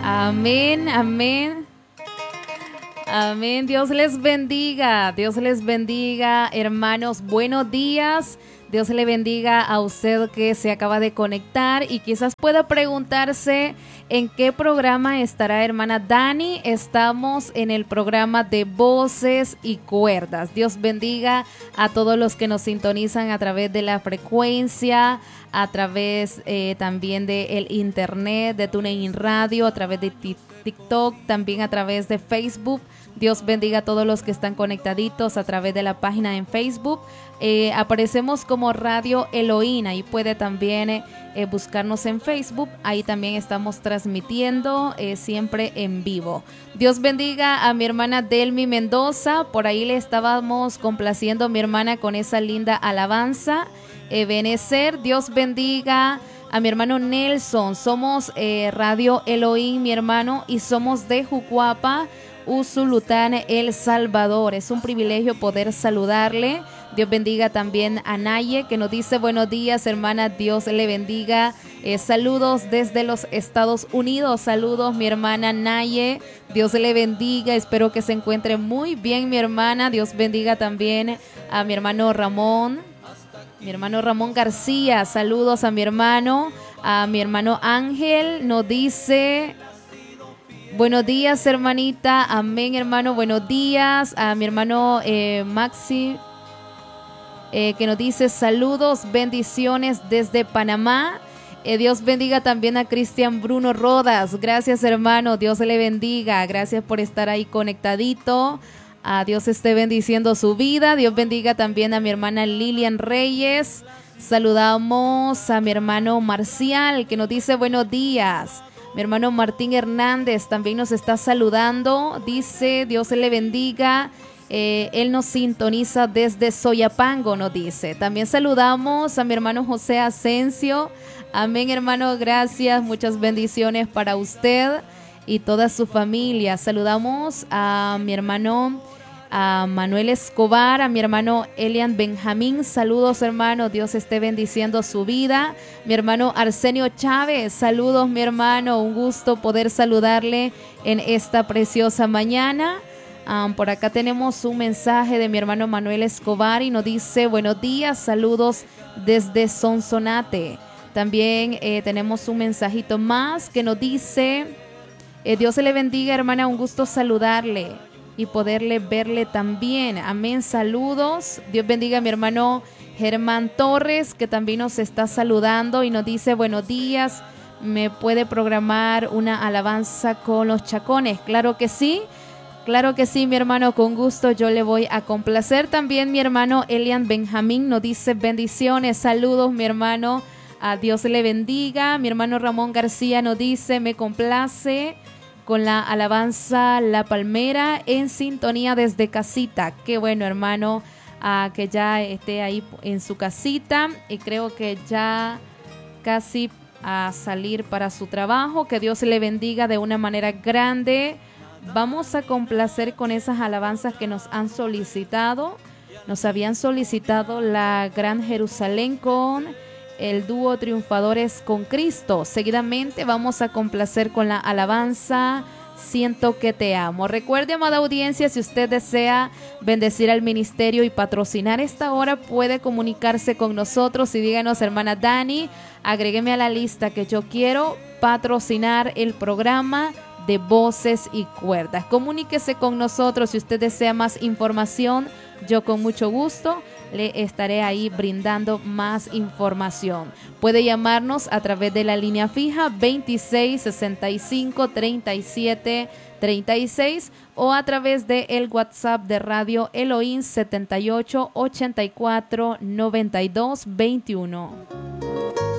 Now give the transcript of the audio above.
Amén, amén. Amén. Dios les bendiga. Dios les bendiga, hermanos. Buenos días. Dios le bendiga a usted que se acaba de conectar y quizás pueda preguntarse en qué programa estará hermana Dani. Estamos en el programa de Voces y Cuerdas. Dios bendiga a todos los que nos sintonizan a través de la frecuencia, a través también del internet, de TuneIn Radio, a través de TikTok, también a través de Facebook. Dios bendiga a todos los que están conectaditos a través de la página en Facebook. Aparecemos como Radio Elohim, ahí puede también buscarnos en Facebook, ahí también estamos transmitiendo siempre en vivo. Dios bendiga a mi hermana Delmi Mendoza, por ahí le estábamos complaciendo a mi hermana con esa linda alabanza, Benecer. Dios bendiga a mi hermano Nelson, somos Radio Elohim, mi hermano, y somos de Jucuapa, Usulután, El Salvador. Es un privilegio poder saludarle. Dios bendiga también a Naye, que nos dice buenos días, hermana. Dios le bendiga. Saludos desde los Estados Unidos. Saludos, mi hermana Naye. Dios le bendiga. Espero que se encuentre muy bien, mi hermana. Dios bendiga también a mi hermano Ramón. Mi hermano Ramón García. Saludos a mi hermano Ángel. Nos dice buenos días, hermanita. Amén, hermano. Buenos días a mi hermano Maxi, que nos dice saludos, bendiciones desde Panamá. Dios bendiga también a Cristian Bruno Rodas. Gracias, hermano. Dios le bendiga. Gracias por estar ahí conectadito. Dios esté bendiciendo su vida. Dios bendiga también a mi hermana Lilian Reyes. Saludamos a mi hermano Marcial, que nos dice buenos días. Mi hermano Martín Hernández también nos está saludando. Dice, Dios le bendiga. Él nos sintoniza desde Soyapango, nos dice. También saludamos a mi hermano José Asensio. Amén, hermano, gracias. Muchas bendiciones para usted y toda su familia. Saludamos a mi hermano Manuel Escobar, a mi hermano Elian Benjamín. Saludos, hermano. Dios esté bendiciendo su vida. Mi hermano Arsenio Chávez. Saludos, mi hermano. Un gusto poder saludarle en esta preciosa mañana. Por acá tenemos un mensaje de mi hermano Manuel Escobar y nos dice buenos días, saludos desde Sonsonate. También tenemos un mensajito más que nos dice Dios se le bendiga, hermana, un gusto saludarle y poderle verle también. Amén, saludos. Dios bendiga a mi hermano Germán Torres, que también nos está saludando y nos dice buenos días, ¿me puede programar una alabanza con los chacones? Claro que sí. Claro que sí, mi hermano, con gusto yo le voy a complacer. También mi hermano Elian Benjamín nos dice bendiciones, saludos, mi hermano, a Dios le bendiga. Mi hermano Ramón García nos dice, me complace con la alabanza La Palmera en sintonía desde casita. Qué bueno, hermano, que ya esté ahí en su casita y creo que ya casi a salir para su trabajo. Que Dios le bendiga de una manera grande. Vamos a complacer con esas alabanzas que nos han solicitado. Nos habían solicitado la Gran Jerusalén con el dúo Triunfadores con Cristo. Seguidamente vamos a complacer con la alabanza Siento que te amo. Recuerde, amada audiencia, si usted desea bendecir al ministerio y patrocinar esta hora, puede comunicarse con nosotros y díganos, hermana Dani, agrégueme a la lista que yo quiero patrocinar el programa de Voces y Cuerdas. Comuníquese con nosotros si usted desea más información. Yo con mucho gusto le estaré ahí brindando más información. Puede llamarnos a través de la línea fija 26 65 37 36 o a través de el WhatsApp de Radio Elohim 78 84 92 21.